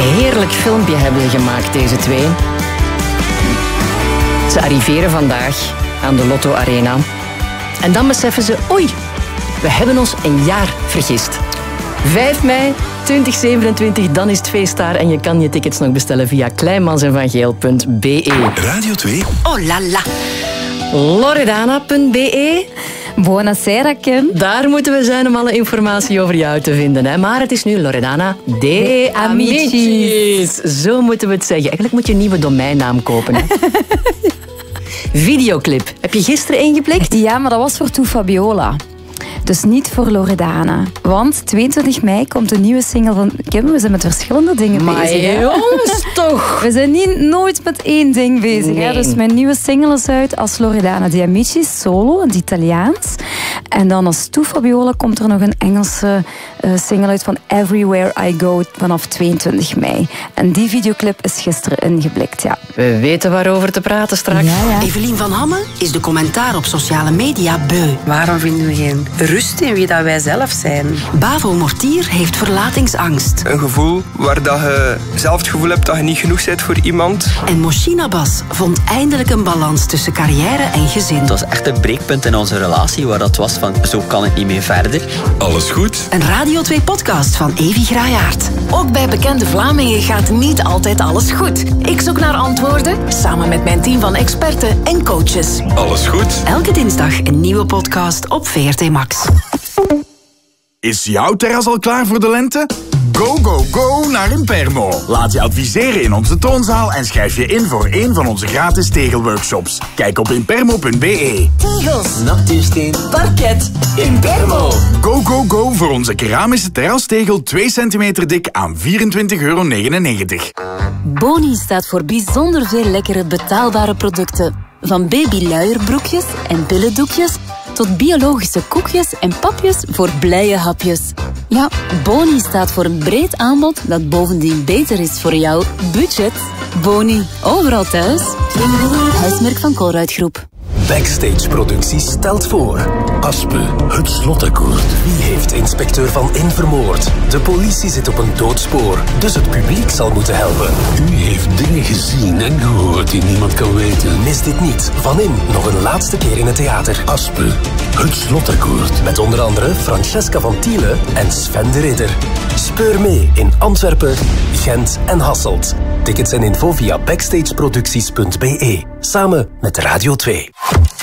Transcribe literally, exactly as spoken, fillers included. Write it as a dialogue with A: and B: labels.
A: heerlijk filmpje hebben ze gemaakt, deze twee. Ze arriveren vandaag aan de Lotto Arena. En dan beseffen ze, oei, we hebben ons een jaar vergist. vijf mei twintig zevenentwintig, dan is het feest daar en je kan je tickets nog bestellen via kleinmansevangeel punt b e.
B: Radio twee.
C: Oh la la.
A: Loredana punt b e.
D: Buonasera, Kim.
A: Daar moeten we zijn om alle informatie over jou te vinden. Hè? Maar het is nu Loredana de Amicis. Zo moeten we het zeggen. Eigenlijk moet je een nieuwe domeinnaam kopen. Hè? Videoclip. Heb je gisteren ingeblikt?
D: Ja, maar dat was voor Toe Fabiola. Dus niet voor Loredana. Want tweeëntwintig mei komt een nieuwe single van Kim. We zijn met verschillende dingen
A: maar
D: bezig.
A: Maar jongens, toch?
D: We zijn niet nooit met één ding bezig.
A: Nee.
D: Hè? Dus mijn nieuwe single is uit als Loredana de Amicis, solo, in het Italiaans. En dan als Toe Fabiola komt er nog een Engelse uh, single uit van Everywhere I Go vanaf tweeëntwintig mei. En die videoclip is gisteren ingeblikt, ja.
A: We weten waarover te praten straks.
D: Ja, ja.
C: Evelien van Hamme is de commentaar op sociale media beu.
E: Waarom vinden we geen rust in wie dat wij zelf zijn?
C: Bavo Mortier heeft verlatingsangst.
F: Een gevoel waar dat je zelf het gevoel hebt dat je niet genoeg bent voor iemand.
C: En Moshina Bas vond eindelijk een balans tussen carrière en gezin.
G: Het was echt een breekpunt in onze relatie waar dat was van zo kan het niet meer verder.
B: Alles goed?
C: Een Radio twee podcast van Evi Graayaert.
H: Ook bij bekende Vlamingen gaat niet altijd alles goed. Ik zoek naar antwoorden samen met mijn team van experten en coaches.
B: Alles goed?
C: Elke dinsdag een nieuwe podcast op V R T Max.
I: Is jouw terras al klaar voor de lente? Go, go, go naar Impermo. Laat je adviseren in onze toonzaal en schrijf je in voor een van onze gratis tegelworkshops. Kijk op impermo punt b e.
H: Tegels,
G: Natuursteen.
H: parket, Impermo.
I: Go, go, go voor onze keramische terrastegel twee centimeter dik aan vierentwintig euro negenennegentig.
J: Boni staat voor bijzonder veel lekkere betaalbare producten. Van babyluierbroekjes en billendoekjes tot biologische koekjes en papjes voor blije hapjes. Ja, Boni staat voor een breed aanbod dat bovendien beter is voor jouw budget. Boni, overal thuis. Huismerk van Colruyt-groep.
K: Backstage Productie stelt voor Aspe, het slotakkoord. Wie heeft inspecteur Van In vermoord? De politie zit op een doodspoor, dus het publiek zal moeten helpen.
L: U heeft dingen gezien en gehoord die niemand kan weten.
K: Mis dit niet. Van In nog een laatste keer in het theater.
L: Aspe, het slotakkoord.
K: Met onder andere Francesca van Thiele en Sven de Ridder. Speur mee in Antwerpen, Gent en Hasselt. Tickets en info via backstageproducties punt b e. Samen met Radio twee.